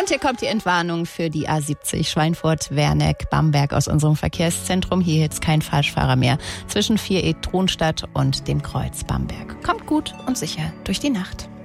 Und hier kommt die Entwarnung für die A70 Schweinfurt-Werneck-Bamberg aus unserem Verkehrszentrum. Hier jetzt kein Falschfahrer mehr zwischen 4E Thronstadt und dem Kreuz Bamberg. Kommt gut und sicher durch die Nacht.